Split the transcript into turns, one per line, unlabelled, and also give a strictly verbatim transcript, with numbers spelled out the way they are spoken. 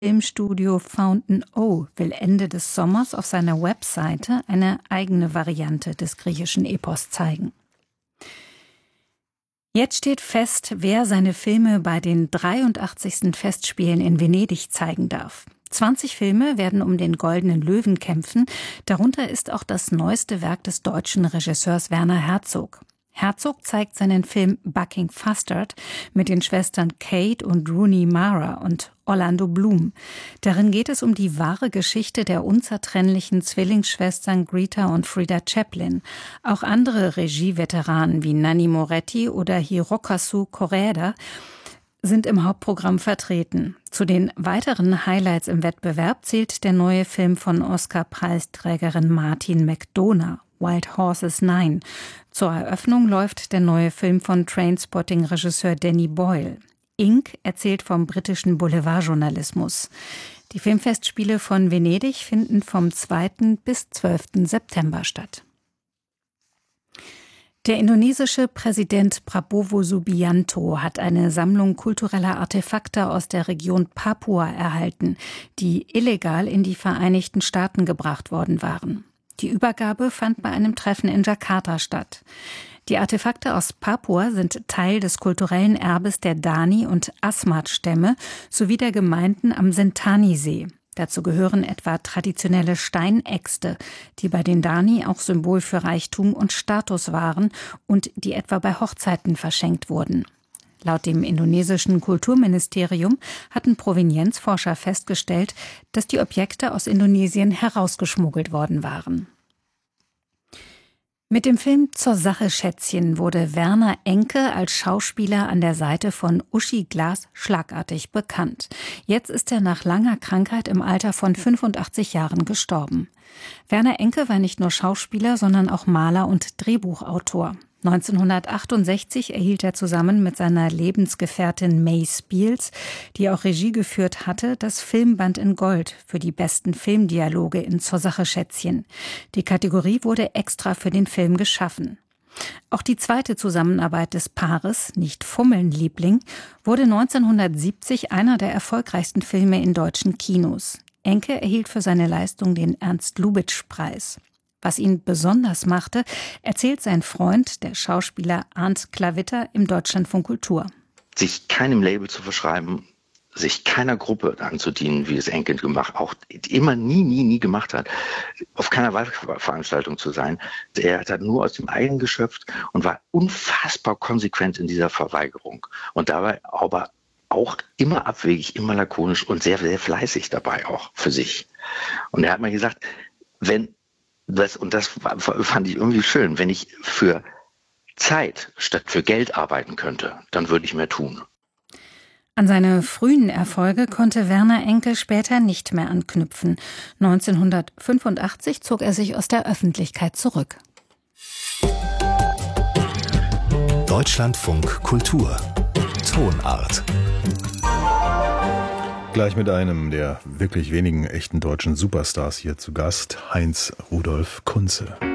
Filmstudio Fountain O will Ende des Sommers auf seiner Webseite eine eigene Variante des griechischen Epos zeigen. Jetzt steht fest, wer seine Filme bei den dreiundachtzigsten Festspielen in Venedig zeigen darf. zwanzig Filme werden um den Goldenen Löwen kämpfen. Darunter ist auch das neueste Werk des deutschen Regisseurs Werner Herzog. Herzog zeigt seinen Film Bucking Fastard mit den Schwestern Kate und Rooney Mara und Orlando Bloom. Darin geht es um die wahre Geschichte der unzertrennlichen Zwillingsschwestern Greta und Frida Chaplin. Auch andere Regieveteranen wie Nanni Moretti oder Hirokazu Koreeda sind im Hauptprogramm vertreten. Zu den weiteren Highlights im Wettbewerb zählt der neue Film von Oscar-Preisträgerin Martin McDonagh, Wild Horses neun. Zur Eröffnung läuft der neue Film von Trainspotting-Regisseur Danny Boyle. Ink erzählt vom britischen Boulevardjournalismus. Die Filmfestspiele von Venedig finden vom zweiten bis zwölften September statt. Der indonesische Präsident Prabowo Subianto hat eine Sammlung kultureller Artefakte aus der Region Papua erhalten, die illegal in die Vereinigten Staaten gebracht worden waren. Die Übergabe fand bei einem Treffen in Jakarta statt. Die Artefakte aus Papua sind Teil des kulturellen Erbes der Dani- und Asmat-Stämme sowie der Gemeinden am Sentani-See. Dazu gehören etwa traditionelle Steinäxte, die bei den Dani auch Symbol für Reichtum und Status waren und die etwa bei Hochzeiten verschenkt wurden. Laut dem indonesischen Kulturministerium hatten Provenienzforscher festgestellt, dass die Objekte aus Indonesien herausgeschmuggelt worden waren. Mit dem Film Zur Sache Schätzchen wurde Werner Enke als Schauspieler an der Seite von Uschi Glas schlagartig bekannt. Jetzt ist er nach langer Krankheit im Alter von fünfundachtzig Jahren gestorben. Werner Enke war nicht nur Schauspieler, sondern auch Maler und Drehbuchautor. neunzehnhundertachtundsechzig erhielt er zusammen mit seiner Lebensgefährtin May Spiels, die auch Regie geführt hatte, das Filmband in Gold für die besten Filmdialoge in Zur Sache Schätzchen. Die Kategorie wurde extra für den Film geschaffen. Auch die zweite Zusammenarbeit des Paares, Nicht fummeln, Liebling, wurde neunzehnhundertsiebzig einer der erfolgreichsten Filme in deutschen Kinos. Enke erhielt für seine Leistung den Ernst-Lubitsch-Preis. Was ihn besonders machte, erzählt sein Freund, der Schauspieler Arndt Klavitter im Deutschlandfunk Kultur.
Sich keinem Label zu verschreiben, sich keiner Gruppe anzudienen, wie es Enke gemacht, auch immer nie, nie, nie gemacht hat, auf keiner Wahlveranstaltung zu sein. Er hat nur aus dem eigenen geschöpft und war unfassbar konsequent in dieser Verweigerung. Und dabei aber auch immer abwegig, immer lakonisch und sehr, sehr fleißig dabei auch für sich. Und er hat mal gesagt, wenn Das, und das fand ich irgendwie schön. Wenn ich für Zeit statt für Geld arbeiten könnte, dann würde ich mehr tun.
An seine frühen Erfolge konnte Werner Enke später nicht mehr anknüpfen. neunzehnhundertfünfundachtzig zog er sich aus der Öffentlichkeit zurück.
Deutschlandfunk Kultur. Tonart.
Gleich mit einem der wirklich wenigen echten deutschen Superstars hier zu Gast, Heinz Rudolf Kunze.